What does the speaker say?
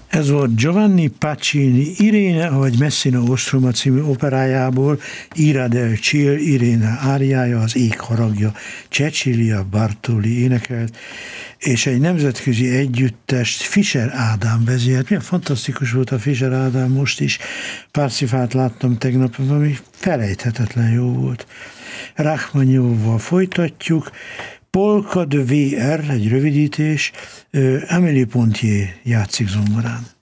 Ez volt Giovanni Pacini Iréne, vagy Messina Ostroma című operájából Ira del Ciel Iréne áriája, az ég haragja, Cecilia Bartoli énekelt, és egy nemzetközi együttest Fischer Ádám vezényelt. Milyen fantasztikus volt a Fischer Ádám most is. Parsifát láttam tegnap, valami felejthetetlen jó volt. Rachmaninoffal folytatjuk. Polka de VR, egy rövidítés, Amélie Pontier játszik zongorán.